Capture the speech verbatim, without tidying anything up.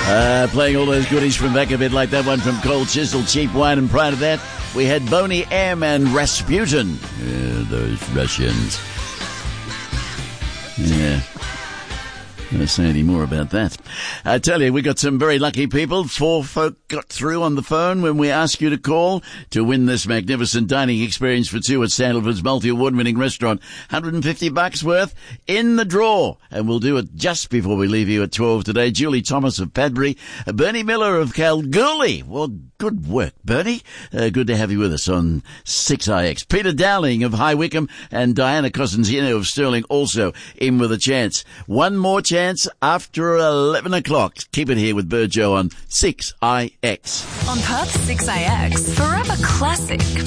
Uh, playing all those goodies from back a bit, like that one from Cold Chisel, Cheap Wine, and prior to that, we had Boney M and Rasputin. Yeah, those Russians. Yeah. Don't say any more about that. I tell you, we got some very lucky people. Four folk got through on the phone when we asked you to call to win this magnificent dining experience for two at Sandalwood's multi-award-winning restaurant. one hundred fifty bucks worth in the draw. And we'll do it just before we leave you at twelve today. Julie Thomas of Padbury, Bernie Miller of Kalgoorlie. Well, good work, Bernie. Uh, good to have you with us on six I X. Peter Dowling of High Wycombe and Diana Cosenzino of Stirling also in with a chance. One more chance after eleven o'clock. Keep it here with Burjo on six I X. On Perth six I X, Forever Classic